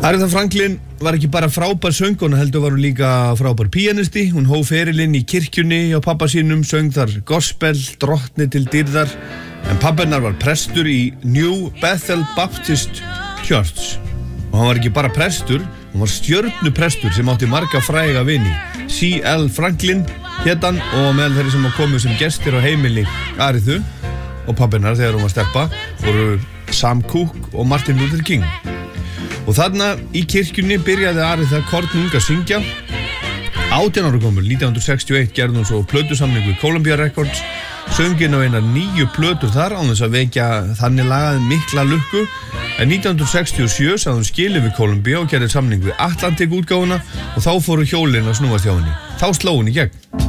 Aretha Franklin var ekki bara frábær söngkona, heldur var hún líka frábær píanisti. Hún hóf ferilinn í kirkjunni hjá pappa sínum, söng þar gospel, drottni til dýrðar. En pabbi hennar var prestur í New Bethel Baptist Church. Og hann var ekki bara prestur, hann var stjörnuprestur sem átti marga fræga vini. C.L. Franklin hét hann og meðal þeirri sem komu sem gestir á heimili Arethu og pabbi hennar þegar hún var stelpa voru Sam Cooke og Martin Luther King. Og þarna í kirkjunni byrjaði Aretha kornung að syngja. 18 ára gömul, 1961 gerði hún svo plötusamning við Columbia Records, söngin á einar 9 plötur þar án þess að vekja þannig lagað mikla lukku. En 1967 sagði hún skilið við Columbia og gerði samning við Atlantic útgáfuna og þá fóru hjólin að snúast hjá henni. Þá sló hún í gegn.